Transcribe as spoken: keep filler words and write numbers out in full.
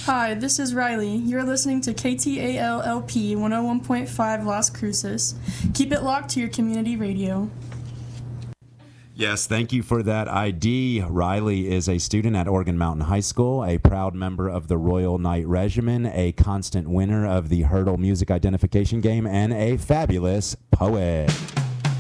Hi, this is Riley. You're listening to K T A L L P one oh one point five Las Cruces. Keep it locked to your community radio. Yes, thank you for that I D. Riley is a student at Oregon Mountain High School, a proud member of the Royal Knight Regiment, a constant winner of the Hurdle Music Identification Game, and a fabulous poet.